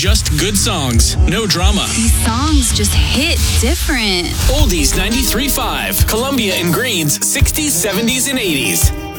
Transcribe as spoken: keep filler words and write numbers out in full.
Just good songs, no drama. These songs just hit different. Oldies ninety-three point five, Columbia and Green's sixties, seventies, and eighties.